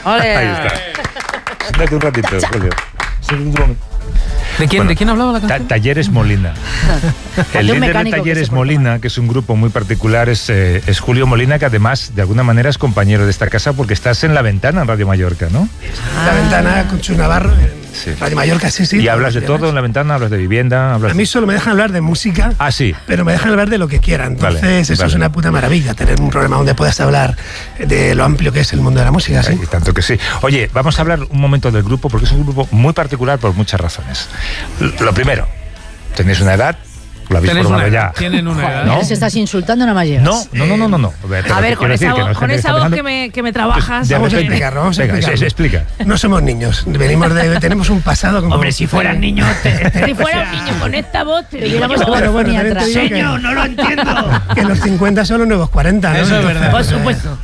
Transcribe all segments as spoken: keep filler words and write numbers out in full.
¡Ole! Ahí está. Siéntate un ratito, Julio. ¿De quién, Bueno, ¿De quién hablaba la canción? Ta Talleres Molina. El líder de mecánico Talleres Molina, que es un grupo muy particular, es, eh, es Julio Molina, que además, de alguna manera, es compañero de esta casa porque estás en La Ventana, en Radio Mallorca, ¿no? Ah. La Ventana con Chus Navarro, en sí. Radio Mallorca, sí, sí. Y hablas de todo en La Ventana, hablas de vivienda, hablas... A mí solo me dejan hablar de música, ah, sí. pero me dejan hablar de lo que quieran. Entonces, vale, eso vale. es una puta maravilla, tener un programa donde puedas hablar de lo amplio que es el mundo de la música, ¿sí? Y tanto que sí. Oye, vamos a hablar un momento del grupo, porque es un grupo muy particular por muchas razones. Lo primero, tenéis una edad, lo habéis Tenéis formado una ya. edad, tienen una edad. ¿No? Se estás insultando, no me llegas. No, no, no, no, no. no. A ver, con esa, voz, con esa voz que me, que me trabajas... De Vamos a repente. explicarlo, vamos a Venga, explicarlo. se- se explica. No somos niños, venimos de, tenemos un pasado como... Hombre, si fueran niños, te, te- Si fuera un niño con esta voz, te diéramos Pero todo bueno, ni también te atrás. digo que- Señor, no lo entiendo. que los cincuenta son los nuevos cuarenta, ¿no? Eso es verdad. Por supuesto.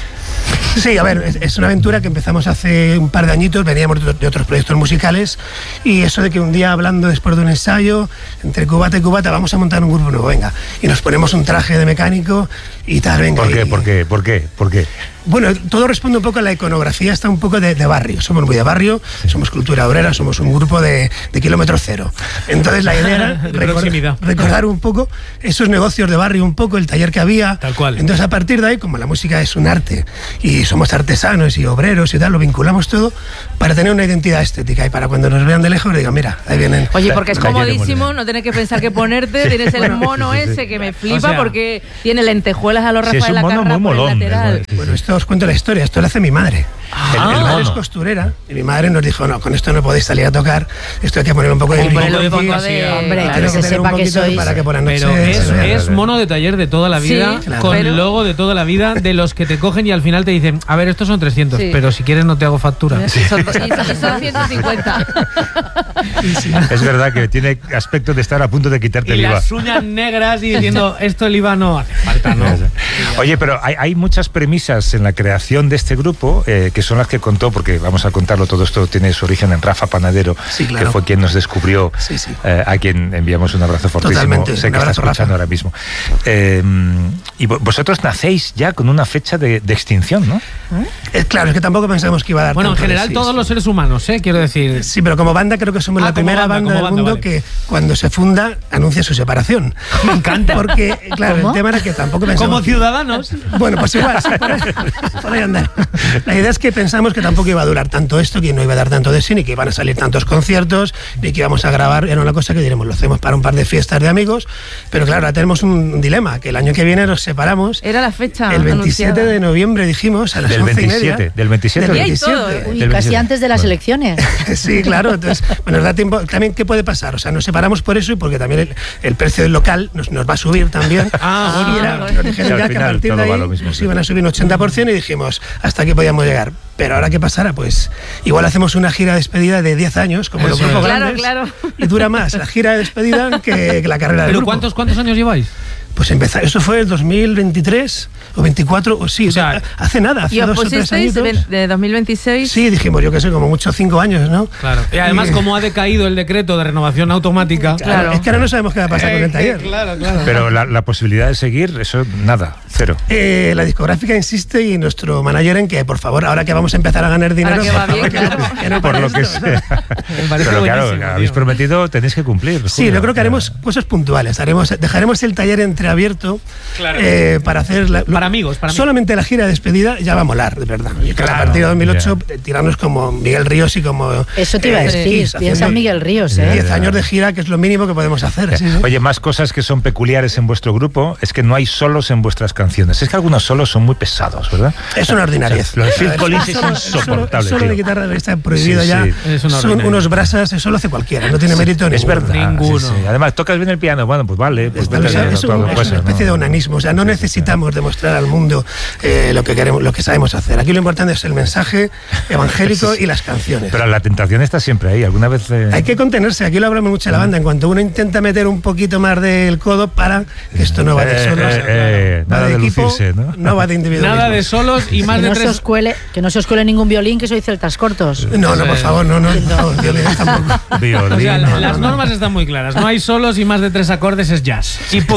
Sí, a ver, es, es una aventura que empezamos hace un par de añitos, veníamos de, de otros proyectos musicales, y eso de que un día hablando después de un ensayo, entre cubata y cubata, vamos a montar un grupo nuevo, venga, y nos ponemos un traje de mecánico y tal, venga. ¿Por qué? y- ¿Por qué? ¿Por qué? ¿Por qué? Bueno, todo responde un poco a la iconografía, está un poco de, de barrio. Somos muy de barrio, somos cultura obrera, somos un grupo de, de kilómetro cero. Entonces la idea era De recor- proximidad. recordar un poco esos negocios de barrio, un poco el taller que había. Tal cual. Entonces a partir de ahí, como la música es un arte y somos artesanos y obreros y tal, lo vinculamos todo para tener una identidad estética y para cuando nos vean de lejos digan, mira, ahí vienen. Oye, porque es Talleres comodísimo, Molina. no tienes que pensar qué ponerte, tienes el mono ese que me flipa O sea, porque tiene lentejuelas a los sí, es Rafael un mono Lacarra muy por el molón, lateral. es- Bueno, esto os cuento la historia, esto lo hace mi madre. El- el Mi madre es mono. costurera y mi madre nos dijo, no, con esto no podéis salir a tocar, esto hay que poner un poco de Un poco brillo de aquí, fantasía. Hombre, tiene que que se tener un sepa que poquito sois- para que por la noche Pero es, se vea. es mono de taller de toda la vida, Sí, claro. con Pero- logo de toda la vida, de los que te cogen y al final te dicen, a ver, estos son trescientos, Sí. pero si quieres no te hago factura. Son, y son- y son ciento cincuenta. Es verdad que tiene aspecto de estar a punto de quitarte Y el I V A. las uñas negras y diciendo, esto el I V A no hace falta, ¿no? Oye, pero hay, hay muchas premisas en la creación de este grupo eh, que son las que contó, porque vamos a contarlo, todo esto tiene su origen en Rafa Panadero, Sí, claro. que fue quien nos descubrió, Sí, sí. eh, a quien enviamos un abrazo fortísimo. Totalmente, Sé un que está abrazo, escuchando Rafa. ahora mismo. Eh, y vo- vosotros nacéis ya con una fecha de, de extinción, ¿no? Eh, claro, es que tampoco pensamos que iba a dar Bueno, en tanto de general sí, todos sí. los seres humanos, ¿eh? Quiero decir... Sí, pero como banda creo que somos Ah, la como primera banda, banda, como del banda, mundo vale. que cuando se funda anuncia su separación. Me encanta. Porque, claro, ¿Cómo? el tema era que tampoco pensamos... Como ciudadanos. Bueno, pues igual, sí, por, ahí, por ahí andar. La idea es que pensamos que tampoco iba a durar tanto esto, que no iba a dar tanto de sí, ni que iban a salir tantos conciertos, ni que íbamos a grabar. Era una cosa que diremos, lo hacemos para un par de fiestas de amigos, pero claro, ahora tenemos un dilema, que el año que viene nos separamos. Era la fecha El veintisiete anunciada. de noviembre dijimos, a las Del once y media. veintisiete, del veintisiete. Del Y hay todo, veintisiete. ¿eh? Uy, Uy, Del casi veintisiete. antes de las Vale. elecciones. Sí, claro, entonces, bueno, nos da tiempo. También, ¿qué puede pasar? O sea, nos separamos por eso y porque también el, el precio del local nos, nos va a subir también. Ah, bueno, y era, bueno. nos dijeron Sí, al ya que a final partir de todo va ahí lo mismo, nos sí. iban a subir un ochenta por ciento y dijimos, hasta aquí podíamos llegar. Pero ahora, ¿qué pasará? Pues igual hacemos una gira de despedida de diez años, como los Eso grupos es. Claro, grandes, claro. y dura más la gira de despedida que, que la carrera del ¿Pero grupo. cuántos, cuántos años lleváis? Pues empezar, eso fue el dos mil veintitrés o veinticuatro, o sí, O sea, hace nada, hace Y os dos o tres pusisteis añitos. de, de dos mil veintiséis. Sí, dijimos, yo qué sé, como mucho cinco años, ¿no? Claro. Y además, Y- como ha decaído el decreto de renovación automática... Claro. Es que ahora no sabemos qué va a pasar con el taller. Claro, claro. Pero la, la posibilidad de seguir, eso nada, cero. Eh, la discográfica insiste y nuestro manager en que, por favor, ahora que vamos a empezar a ganar dinero, Ahora que va por favor, bien, que no- claro. que no Por pare lo que esto. sea. Me parece Pero claro, buenísimo, habéis tío. prometido, tenéis que cumplir. Sí, Julio. yo creo que haremos cosas puntuales. Haremos, dejaremos el taller entreabierto Claro. eh, para hacer... La, Para amigos, para amigos. Solamente la gira de despedida ya va a molar, de verdad. Yo creo que a Claro, partir de dos mil ocho, eh, tirarnos como Miguel Ríos y como... Eso te iba a eh, decir. Kiss, Piensa en haciendo Miguel Ríos, ¿eh? diez años de gira, que es lo mínimo que podemos hacer. sí, sí. Oye, más cosas que son peculiares en vuestro grupo es que no hay solos en vuestras canciones. Es que algunos solos son muy pesados, ¿verdad? Es una ordinariez. Lo de Phil Collins es Solo- insoportable, Solo, solo tío. de guitarra está prohibido Sí, ya. sí. Es una Son ordinaria. unos brasas, eso lo hace cualquiera, no tiene mérito Es ninguno. verdad. Ninguno. sí, sí. Además, tocas bien el piano. Bueno, pues vale. Pues Está- vete bien, es, no, un- todo, es pues, una especie no. de onanismo, o sea, no necesitamos demostrar al mundo eh, lo que queremos, lo que sabemos hacer. Aquí lo importante es el mensaje evangélico y las canciones. Pero la tentación está siempre ahí. ¿Alguna vez...? eh, Hay que contenerse, aquí lo hablamos mucho en la banda, en cuanto uno intenta meter un poquito más del codo para que esto no va de Eh, solos, eh, eh, va nada de equipo, lucirse, ¿no? va de individualismo. Nada de solos y más Que de no, se tres... os cuele, que no se os cuele ningún violín, que sois celtas cortos. No, no, por favor, no, no, no, violines tampoco. Violín, O sea, no, las no, no. normas están muy claras. No hay solos y más de tres acordes es jazz. Y punto. Efectivamente.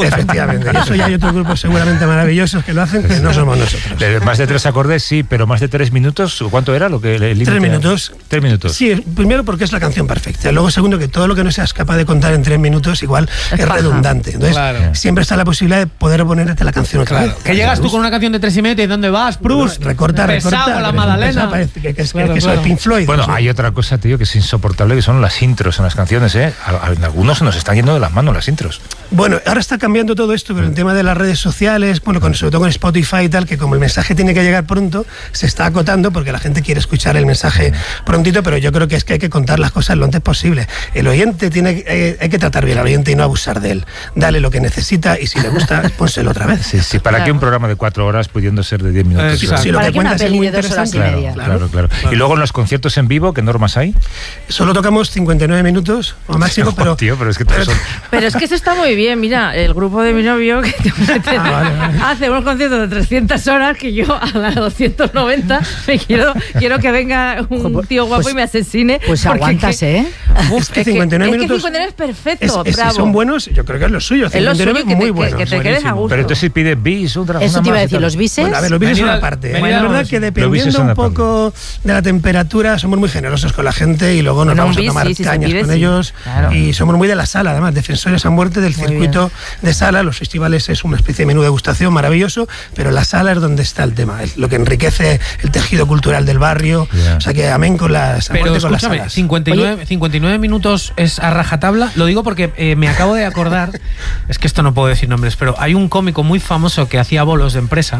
Efectivamente. Y eso ya hay otros grupos seguramente maravillosos que lo hacen, que no somos nosotros. De- Más de tres acordes, sí, pero más de tres minutos, ¿cuánto era lo que el límite? Tres minutos. Tres minutos. Sí, primero porque es la canción perfecta. Luego, segundo, que todo lo que no seas capaz de contar en tres minutos igual es, paja. redundante. Entonces, Claro. siempre está la posibilidad de poder ponerte la canción otra vez. Que llegas tú con una canción de tres y medio y ¿dónde vas, Prus? Recorta, Pesado, recorta. la pero Madalena. pesado parece que, que es, Claro, que eso claro. es Pink Floyd. Bueno, Sí. hay otra cosa, tío, que es insoportable, que son las intros en las canciones, ¿eh? A- a- En algunos se nos están yendo de las manos las intros. Bueno, ahora está cambiando todo esto con el tema de las redes sociales, bueno, con, sobre todo con Spotify y tal, que como el mensaje tiene que llegar pronto, se está acotando porque la gente quiere escuchar el mensaje prontito, pero yo creo que es que hay que contar las cosas lo antes posible. El oyente tiene, eh, hay que tratar bien al oyente y no abusar de él. Dale lo que necesita y si le gusta, pónselo otra vez. Sí, sí, ¿para qué un programa de cuatro horas pudiendo ser de diez minutos? Exacto. Si lo ¿Para que qué una cuentas es peli muy de dos horas y interesante, media? Claro, claro, claro. Y luego en los conciertos en vivo, ¿qué normas hay? Solo tocamos cincuenta y nueve minutos o máximo, Ojo, pero... tío, pero es que todos son... Pero es que eso está muy bien. Mira, el grupo de mi novio que te mete- Ah, vale, vale. hace unos conciertos de trescientas horas que yo a las doscientos noventa me quiero, quiero que venga un Pues- tío guapo pues- y me asesine. Pues porque aguantas, que- ¿eh? Uf, Es que cincuenta y nueve es que minutos cincuenta y nueve es perfecto, Es- es- si bravo. son buenos, yo creo que es lo suyo. Es lo cincuenta y nueve suyo, que te- muy que- buenos. que te quedes a gusto. Pero entonces si pide bis, otra Eso una te iba a más y decir, tal. los bises. Bueno, a ver, los bises son Venid al- aparte. venid Bueno, al- es verdad que Los bises dependiendo son un aparte. poco de la temperatura, somos muy generosos con la gente y luego nos Bueno, vamos un a bis, tomar sí, sí se cañas pide, con sí. ellos. Claro. Y somos muy de la sala, además, defensores a muerte del Muy circuito de sala. Los festivales es una especie de menú degustación maravilloso, pero la sala es donde está el tema, es lo que enriquece el tejido cultural del barrio. Ya. O sea que amén con las, a Pero muerte con las escúchame, salas. cincuenta y nueve, cincuenta y nueve minutos es a rajatabla. Lo digo porque eh, me acabo de acordar, es que esto no puedo decir nombres, pero hay un cómico muy famoso que hacía bolos de empresa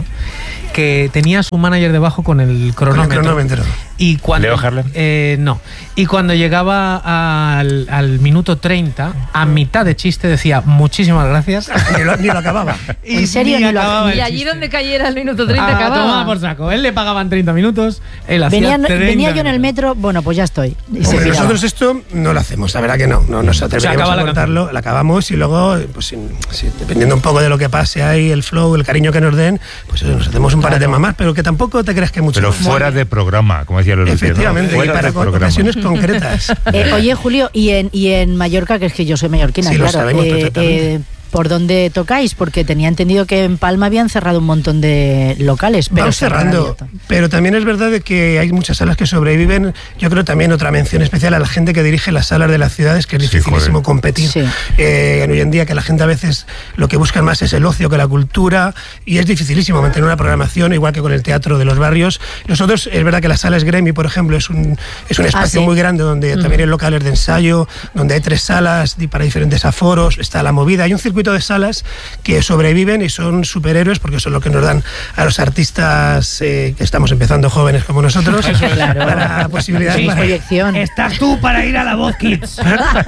que tenía a su manager debajo con el Con el cronómetro. cronómetro. Y cuando, ¿Leo Harlem? Eh, no. Y cuando llegaba al, al minuto treinta, a mitad de chiste decía muchísimas gracias. Ni lo, ni lo acababa. Y ¿En serio? Ni lo- acababa el Y allí chiste. donde cayera el minuto treinta Ah, acababa. tomaba por saco. Él le pagaban treinta minutos, él hacía Venía, treinta venía yo en el minutos. metro, bueno, pues ya estoy. Y se Hombre, piraba. nosotros esto no lo hacemos, la verdad que no, no nos atreveríamos acaba a la cortarlo, la acabamos y luego, pues sin- sin- dependiendo un poco de lo que pase ahí, el flow, el cariño que nos den, pues eso, nos hacemos un par de temas más, pero que tampoco te creas que mucho Pero más. fuera de programa, como decía Lolo. Efectivamente, y fuera para de con- programa. ocasiones concretas. Eh, oye, Julio, y en, y en Mallorca, que es que yo soy mallorquina, Sí, lo claro. sabemos eh, perfectamente. eh, ¿por dónde tocáis? Porque tenía entendido que en Palma habían cerrado un montón de locales. Pero Vamos se habrán cerrando, abierto. pero también es verdad de que hay muchas salas que sobreviven. Yo creo también otra mención especial a la gente que dirige las salas de las ciudades, que es Sí, dificilísimo joder. competir. Sí. Eh, hoy en día que la gente a veces lo que busca más es el ocio que la cultura y es dificilísimo mantener una programación, igual que con el teatro de los barrios. Nosotros, es verdad que la sala Esgremi, por ejemplo, es un, es un espacio sí. muy grande donde también hay locales de ensayo, donde hay tres salas di- para diferentes aforos, está la movida. Hay un circuito de salas que sobreviven y son superhéroes porque son lo que nos dan a los artistas eh, que estamos empezando jóvenes como nosotros Claro. para posibilidades Sí, para- proyección. Estás tú para ir a la voz Kids.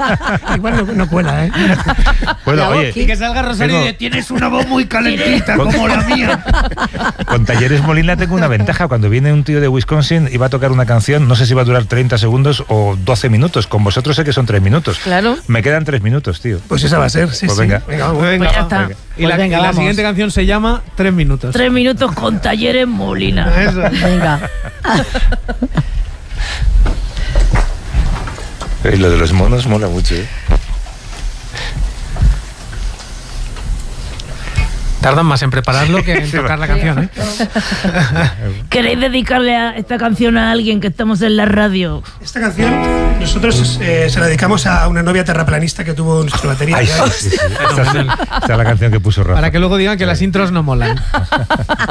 igual no, no cuela, ¿eh? Bueno, La oye, voz, Y que salga Rosario Tengo- y de, Tienes una voz muy calentita como la mía. con Talleres Molina tengo una ventaja. Cuando viene un tío de Wisconsin y va a tocar una canción, no sé si va a durar treinta segundos o doce minutos. Con vosotros sé que son tres minutos. Claro. Me quedan tres minutos, tío. Pues esa va a ser, sí, Pues sí. venga. vamos. Venga, Pues ya va. está. Venga. Y la, Pues venga, y la vamos. siguiente canción se llama Tres minutos. Tres minutos con Talleres Molina. Eso. Venga. Y lo de los monos mola mucho, ¿eh? Tardan más en prepararlo que en tocar la canción, ¿eh? ¿Queréis dedicarle a esta canción a alguien que estamos en la radio? Esta canción nosotros eh, se la dedicamos a una novia terraplanista que tuvo nuestra batería. Ay, sí, sí, sí. Esta, es, esta es la canción que puso Rafa. Para que luego digan que las intros no molan.